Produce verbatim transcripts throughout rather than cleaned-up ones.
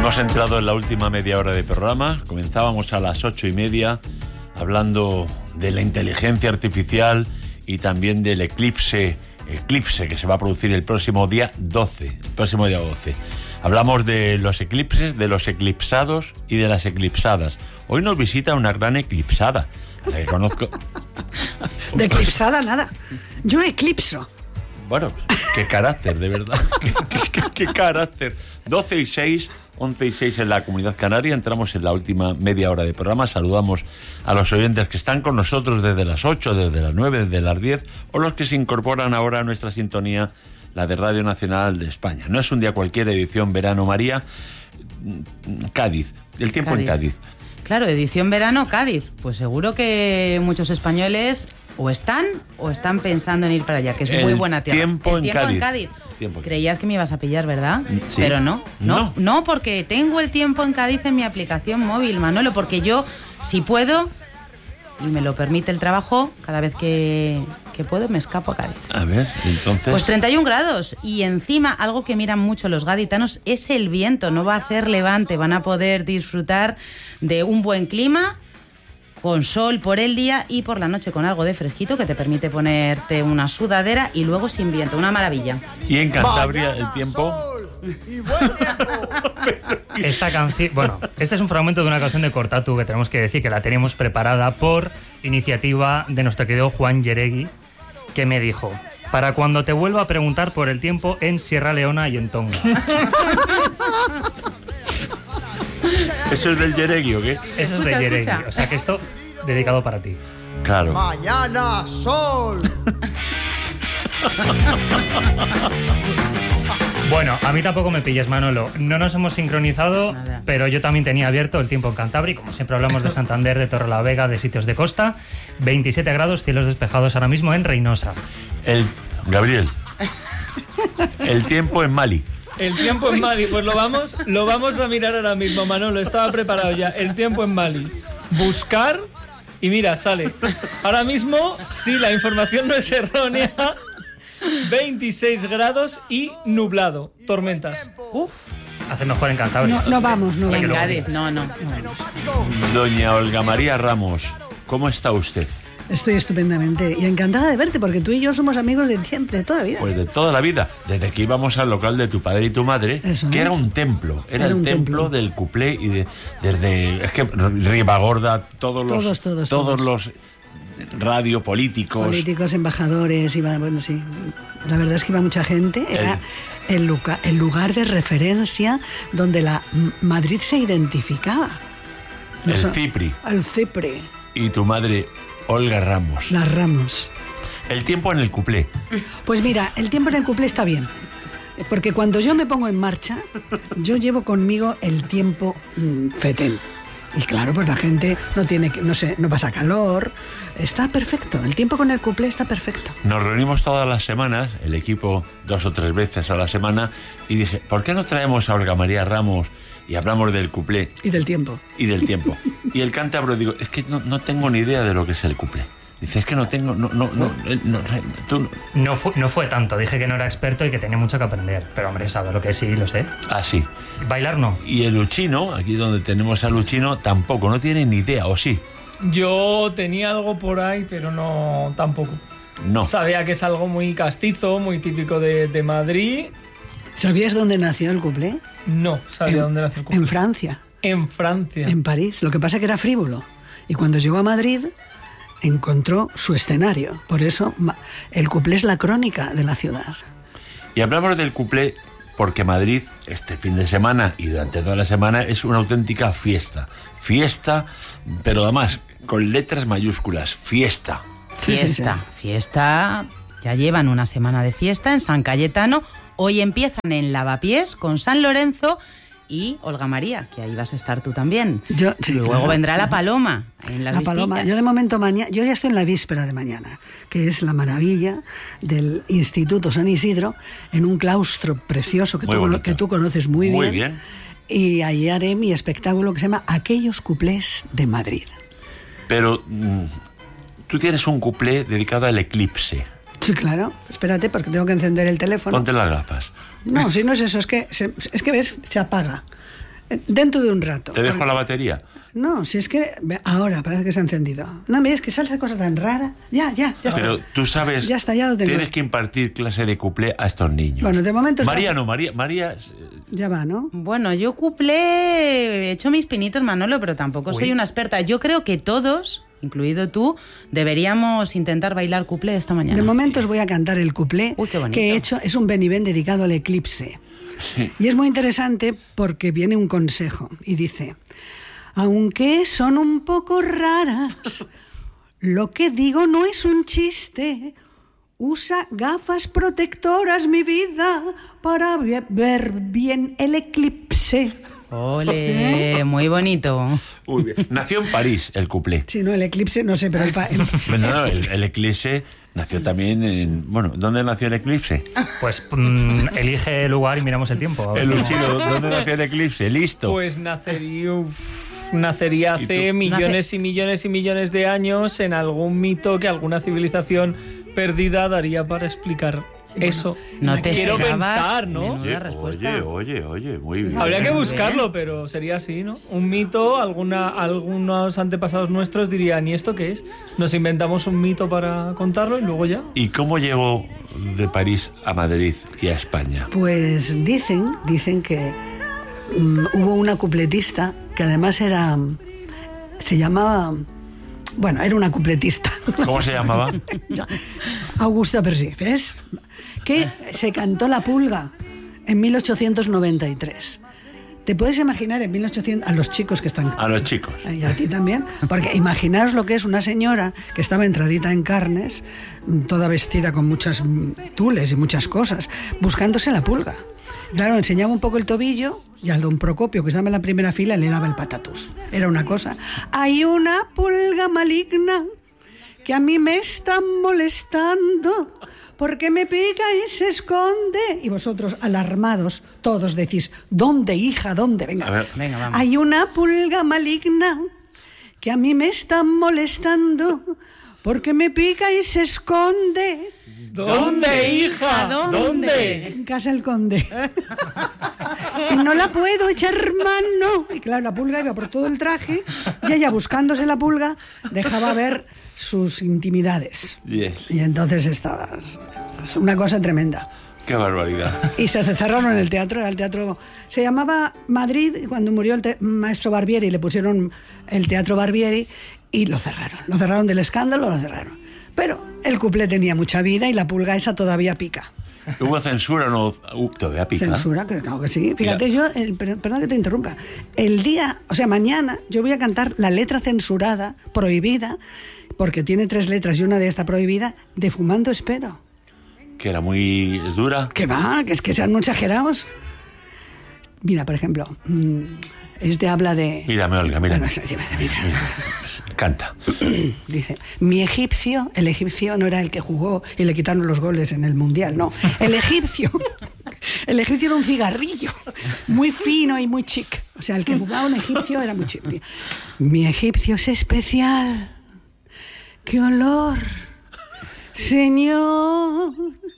Hemos entrado en la última media hora de programa. Comenzábamos a las ocho y media hablando de la inteligencia artificial y también del eclipse, eclipse que se va a producir el próximo día doce. El próximo día doce. Hablamos de los eclipses, de los eclipsados y de las eclipsadas. Hoy nos visita una gran eclipsada, a la que conozco. De eclipsada nada. Yo eclipso. Bueno, qué carácter, de verdad. qué, qué, qué, qué carácter. doce y seis, once y seis en la Comunidad Canaria. Entramos en la última media hora de programa. Saludamos a los oyentes que están con nosotros desde las ocho, desde las nueve, desde las diez, o los que se incorporan ahora a nuestra sintonía, la de Radio Nacional de España. No es un día cualquier, edición verano, María. Cádiz, el tiempo Cádiz. En Cádiz. Claro, edición verano, Cádiz. Pues seguro que muchos españoles o están o están pensando en ir para allá, que es el muy buena tierra. Tiempo el en tiempo Cádiz. en Cádiz. Tiempo. Creías que me ibas a pillar, ¿verdad? Sí. Pero no, no, no, no, porque tengo el tiempo en Cádiz en mi aplicación móvil, Manolo, porque yo, si puedo, y me lo permite el trabajo, cada vez que, que puedo me escapo a Cádiz. A ver, entonces... Pues treinta y un grados, y encima algo que miran mucho los gaditanos es el viento, no va a hacer levante, van a poder disfrutar de un buen clima, con sol por el día y por la noche con algo de fresquito que te permite ponerte una sudadera y luego sin viento, una maravilla. Y en Cantabria el tiempo... Esta canción, bueno, este es un fragmento de una canción de Cortatu que tenemos que decir que la tenemos preparada por iniciativa de nuestro querido Juan Yeregui, que me dijo: para cuando te vuelva a preguntar por el tiempo en Sierra Leona y en Tonga. ¿Eso es del Yeregui o qué? Eso es Escucha, de Yeregui, escucha. o sea que esto dedicado para ti. Claro. Mañana sol. Bueno, a mí tampoco me pilles, Manolo. No nos hemos sincronizado, Nada. pero yo también tenía abierto el tiempo en Cantabria. Como siempre hablamos de Santander, de Torrelavega, de sitios de costa. veintisiete grados, cielos despejados ahora mismo en Reynosa. El... Gabriel. El tiempo en Mali. El tiempo en Mali, pues lo vamos, lo vamos a mirar ahora mismo, Manolo. Estaba preparado ya. El tiempo en Mali. Buscar y mira, sale. Ahora mismo, sí, la información no es errónea. veintiséis grados y nublado. Tormentas. Uf, Hace mejor en Cantabria. No, no vamos, no Oye, que vamos. luego Cádiz, digas. no, no, no. Doña Olga María Ramos, ¿cómo está usted? Estoy estupendamente y encantada de verte porque tú y yo somos amigos de siempre, de toda la vida. Pues de toda la vida, desde que íbamos al local de tu padre y tu madre, Eso que es. era un templo, era, Era el un templo, templo. del cuplé y de, desde, es que Ribagorda, todos los, Todos, todos, todos todos. los radiopolíticos, Políticos, embajadores, iba, bueno, sí. La verdad es que iba mucha gente. Era el, lugar, el lugar de referencia donde la M- Madrid se identificaba. el Eso- Cipri Al Cipri, y tu madre Olga Ramos. las Ramos. El tiempo en el cuplé. Pues mira, el tiempo en el cuplé está bien. Porque cuando yo me pongo en marcha, yo llevo conmigo el tiempo mm, fetén. Y claro, pues la gente no tiene que, no sé, no pasa calor. Está perfecto. El tiempo con el cuplé está perfecto. Nos reunimos todas las semanas, el equipo dos o tres veces a la semana, y dije, ¿por qué no traemos a Olga María Ramos y hablamos del cuplé Y del tiempo. y del tiempo? Y el cántabro, digo, es que no, no tengo ni idea de lo que es el cuplé. Dice, es que no tengo, no, no, no, eh, no, tú no. No fue, no fue tanto, dije que no era experto y que tenía mucho que aprender. Pero hombre, sabe lo que sí, lo sé. Ah, sí. Bailar no. Y el Luchino, aquí donde tenemos a Luchino, tampoco, no tiene ni idea, ¿o sí? Yo tenía algo por ahí, pero no tampoco. No. Sabía que es algo muy castizo, muy típico de, de Madrid. ¿Sabías dónde nació el cuplé? No sabía En- dónde nació el cuplé. En Francia, En Francia. en París. Lo que pasa es que era frívolo. Y cuando llegó a Madrid, encontró su escenario. Por eso ma- el cuplé es la crónica de la ciudad. Y hablamos del cuplé porque Madrid, este fin de semana y durante toda la semana, es una auténtica fiesta. Fiesta, pero además con letras mayúsculas, fiesta. Sí, sí, Fiesta, fiesta. Ya llevan una semana de fiesta en San Cayetano. Hoy empiezan en Lavapiés con San Lorenzo y Olga María, que ahí vas a estar tú también. Yo- sí, y luego claro. vendrá la Paloma en las La Paloma. Vistillas. Yo de momento mañana, yo ya estoy en la víspera de mañana, que es la maravilla del Instituto San Isidro, en un claustro precioso que, Muy tú, cono- bonito. que tú conoces muy, Muy bien. bien. Y ahí haré mi espectáculo que se llama Aquellos cuplés de Madrid. Pero mm, tú tienes un cuplé dedicado al eclipse. Sí, claro. Espérate, porque tengo que encender el teléfono. Ponte las gafas. No, si no es eso, es que, se- es que ves, se apaga. Dentro de un rato. ¿Te dejo la batería? No, si es que ahora parece que se ha encendido. No me digas que sale esa cosa tan rara. Ya, ya, ya está. Pero tú sabes, ya está, ya lo tengo. Tienes que impartir clase de cuplé a estos niños. Bueno, de momento... María está... no, María... María... Ya va, ¿no? Bueno, yo cuplé, he hecho mis pinitos, Manolo, pero tampoco Uy. soy una experta. Yo creo que todos, incluido tú, deberíamos intentar bailar cuplé esta mañana. De momento os voy a cantar el cuplé Uy, qué bonito. que he hecho. Es un Benivén dedicado al eclipse. Sí. Y es muy interesante porque viene un consejo y dice: aunque son un poco raras, lo que digo no es un chiste. Usa gafas protectoras, mi vida, para ve- ver bien el eclipse. Ole, muy bonito. Uy, bien. Nació en París el cuplé. Si no, el eclipse, no sé, pero el... pa- el- Bueno, no, el, el eclipse nació también en... Bueno, ¿dónde nació el eclipse? Pues mm, elige el lugar y miramos el tiempo. a ver El cómo- Luchino, ¿dónde nació el eclipse? Listo. Pues nacería, uf, nacería ¿Y hace tú? millones y millones y millones de años en algún mito que alguna civilización perdida daría para explicar eso. No te Quiero esperabas pensar, ¿no? menuda respuesta. oye, oye, oye, muy bien. Habría que Muy buscarlo, pero sería así, ¿no? Un mito, alguna, algunos antepasados nuestros dirían, ¿y esto qué es? Nos inventamos un mito para contarlo y luego ya. ¿Y cómo llegó de París a Madrid y a España? Pues dicen, dicen que mm, hubo una cupletista que además era... Se llamaba... Bueno, era una cupletista. ¿Cómo se llamaba? Augusta Persí, ¿ves? Que se cantó La Pulga en mil ochocientos noventa y tres. ¿Te puedes imaginar en mil ochocientos... a los chicos que están... A los chicos. Y a ti también. Porque imaginaos lo que es una señora que estaba entradita en carnes, toda vestida con muchas tules y muchas cosas, buscándose la pulga. Claro, enseñaba un poco el tobillo y al don Procopio, que estaba en la primera fila, le daba el patatús. Era una cosa. Hay una pulga maligna que a mí me está molestando porque me pica y se esconde. Y vosotros, alarmados, todos decís, ¿dónde, hija? ¿Dónde? Venga. A ver. Venga, vamos. Hay una pulga maligna que a mí me está molestando porque me pica y se esconde. ¿Dónde, hija? ¿A dónde? En casa del conde. Y no la puedo echar mano. Y claro, la pulga iba por todo el traje y ella, buscándose la pulga, dejaba ver sus intimidades. Yes. Y entonces estaba... Es una cosa tremenda. Qué barbaridad. Y se cerraron en el teatro. El teatro se llamaba Madrid, y cuando murió el te- maestro Barbieri le pusieron el Teatro Barbieri y lo cerraron. Lo cerraron del escándalo, lo cerraron. Pero el cuplé tenía mucha vida y la pulga esa todavía pica. ¿Hubo censura o no? Uh, todavía pica. Censura, que claro que sí. Fíjate, yo, el, per- perdón que te interrumpa, el día, o sea, mañana yo voy a cantar la letra censurada, prohibida, porque tiene tres letras y una de ellas está prohibida, de Fumando Espero. Que era muy es dura. Que va, que es que sean muy exagerados. Mira, por ejemplo, mm, este habla de... Mírame, Olga, mírame. Bueno, sí, mira, mira. Mira, canta. Dice, mi egipcio, el egipcio no era el que jugó y le quitaron los goles en el Mundial, no. El egipcio, el egipcio era un cigarrillo, muy fino y muy chic. O sea, el que jugaba un egipcio era muy chic. Mi egipcio es especial. ¡Qué olor, señor!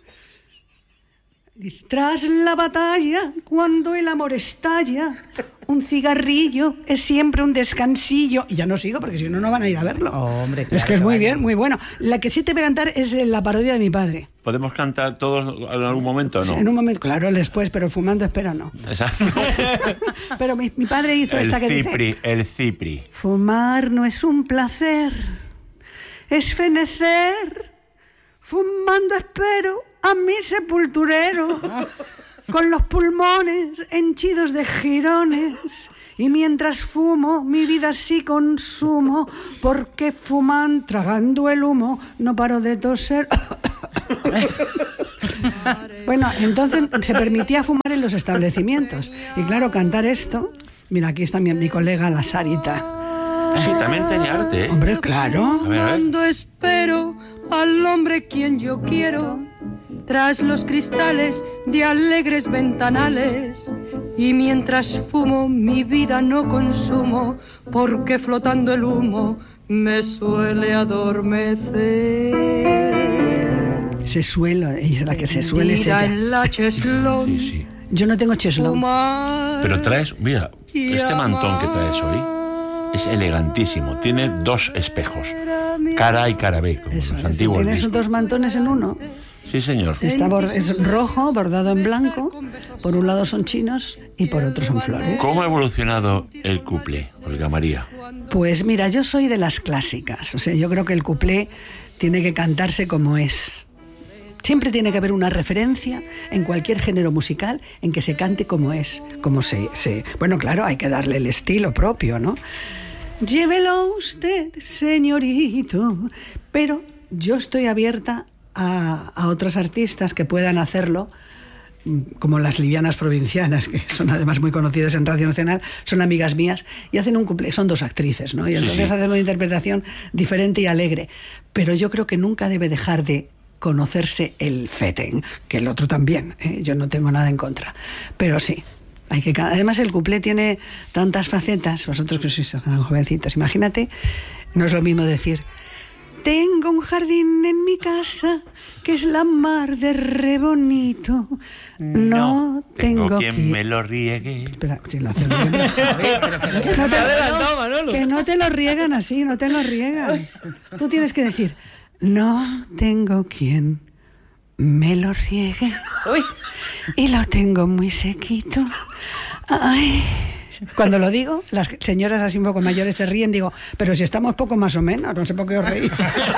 Dice, tras la batalla, cuando el amor estalla, un cigarrillo es siempre un descansillo. Y ya no sigo, porque si no, no van a ir a verlo. Oh, hombre, es claro que es que muy vaya. bien, muy bueno. La que sí te voy a cantar es eh, la parodia de mi padre. ¿Podemos cantar todos en algún momento o no? En un momento, claro, después, pero fumando espero no. Exacto. Pero mi, mi padre hizo El esta que cipri, dice... el cipri. Fumar no es un placer, es fenecer. Fumando espero a mi sepulturero, con los pulmones henchidos de jirones. Y mientras fumo, mi vida sí consumo, porque fuman, tragando el humo, no paro de toser. Bueno, entonces se permitía fumar en los establecimientos. Y claro, cantar esto... Mira, aquí está mi, mi colega la Sarita. Sí, también tenía arte, ¿eh? Hombre, claro. A ver, a ver. Cuando espero al hombre quien yo quiero, tras los cristales de alegres ventanales, y mientras fumo mi vida no consumo, porque flotando el humo me suele adormecer. Se suele, ella es la que se suele Tendida sellar. en la cheslón, Sí, sí. Yo no tengo cheslón. fumar Pero traes, mira, y este mantón que amar. traes hoy es elegantísimo. Tiene dos espejos, cara A y cara B, como Eso los es. antiguos Tienes discos. dos mantones en uno. Sí, señor. Está bor- es rojo, bordado en blanco. Por un lado son chinos y por otro son flores. ¿Cómo ha evolucionado el cuplé, Olga María? Pues mira, yo soy de las clásicas. O sea, yo creo que el cuplé tiene que cantarse como es. Siempre tiene que haber una referencia en cualquier género musical en que se cante como es, como se, se... Bueno, claro, hay que darle el estilo propio, ¿no? Llévelo usted, señorito. Pero yo estoy abierta a, a otros artistas que puedan hacerlo, como las livianas provincianas, que son además muy conocidas en Radio Nacional, son amigas mías, y hacen un cuplé, son dos actrices, ¿no? Y Sí, entonces sí. hacen una interpretación diferente y alegre. Pero yo creo que nunca debe dejar de conocerse el feten, que el otro también, ¿eh? Yo no tengo nada en contra. Pero sí, hay que... Además el cuplé tiene tantas facetas, vosotros que sois tan jovencitos, imagínate, no es lo mismo decir... Tengo un jardín en mi casa que es la mar de re bonito. No, tengo, quien que... me lo riegue. Espera, si lo hacen bien. Que no Se te- ha adelantado, Manolo. Que no te lo riegan así, no te lo riegan. Tú tienes que decir, no tengo quien me lo riegue. Y lo tengo muy sequito. Ay... Cuando lo digo, las señoras así un poco mayores se ríen, digo, pero si estamos poco más o menos, no sé por qué os reís.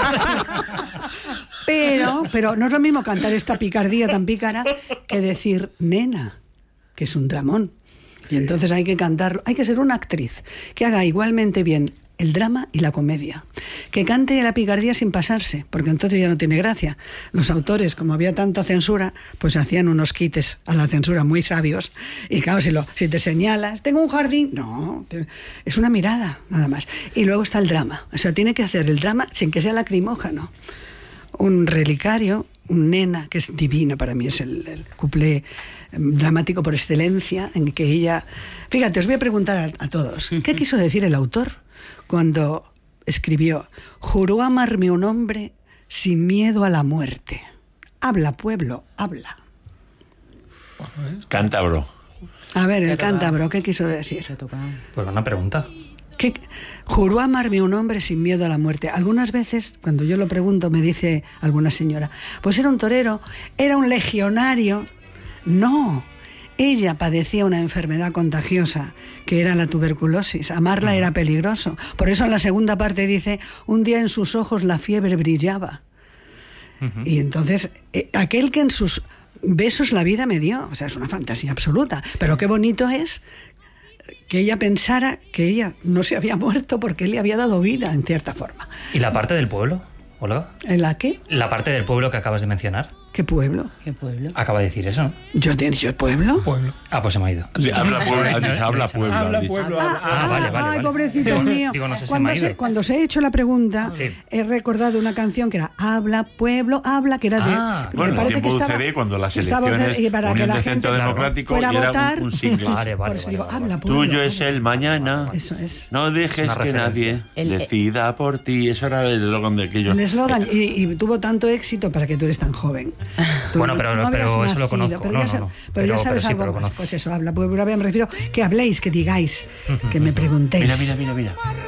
Pero, pero no es lo mismo cantar esta picardía tan pícara que decir nena, que es un dramón. Y entonces hay que cantarlo, hay que ser una actriz que haga igualmente bien el drama y la comedia. Que cante la picardía sin pasarse, porque entonces ya no tiene gracia. Los autores, como había tanta censura, pues hacían unos quites a la censura muy sabios. Y claro, si, lo, si te señalas, tengo un jardín, no, te- es una mirada, nada más. Y luego está el drama. O sea, tiene que hacer el drama sin que sea lacrimógeno. Un relicario, un nena, que es divino para mí, es el, el cuplé em, dramático por excelencia, en que ella... Fíjate, os voy a preguntar a, a todos, ¿qué quiso decir el autor cuando escribió juró amarme un hombre sin miedo a la muerte? Habla, pueblo, habla. Cántabro. A ver, el cántabro, ¿qué quiso decir? Se toca. Pues una pregunta. ¿Qué? Juró amarme un hombre sin miedo a la muerte. Algunas veces, cuando yo lo pregunto, me dice alguna señora, pues era un torero, era un legionario. No, ella padecía una enfermedad contagiosa, que era la tuberculosis. Amarla era peligroso. Por eso en la segunda parte dice, un día en sus ojos la fiebre brillaba. Uh-huh. Y entonces, eh, aquel que en sus besos la vida me dio, o sea, es una fantasía absoluta. Pero qué bonito es que ella pensara que ella no se había muerto porque él le había dado vida, en cierta forma. ¿Y la parte del pueblo, Olga? ¿En la qué? La parte del pueblo que acabas de mencionar. ¿Qué pueblo? ¿Qué pueblo? Acaba de decir eso, ¿no? ¿Yo te he dicho pueblo? Pueblo. Ah, pues se me ha ido. Habla pueblo, ha dicho, habla pueblo. Habla ha dicho. pueblo. Ah, Ah, vale, vale, ay, vale. pobrecito Digo, mío. digo, no sé, se cuando, me ha ido. se, cuando se ha hecho la pregunta, Sí. he recordado una canción que era Habla pueblo, habla, que era de... Ah, me Bueno, en parece tiempo que de U estaba- C D, cuando las estaba elecciones, y para que Unión la de gente Centro Democrático, fuera y a era votar. un, un single. Vale, Por vale, eso vale, digo, vale, habla vale. pueblo. Tuyo es el mañana. Eso es. No dejes una que referencia. nadie El- decida por ti. Eso era el eslogan de aquello. El eslogan, y, y tuvo tanto éxito para que tú eres tan joven. Tú Bueno, no- pero- no habías pero eso lo nacido, conozco. Pero, No, ya, no, sab- no. pero ya Pero- sabes pero sí, algo pero lo más. conozco. Pues eso, habla, pueblo, me refiero que habléis, que digáis, que me preguntéis. Mira, mira, mira, mira.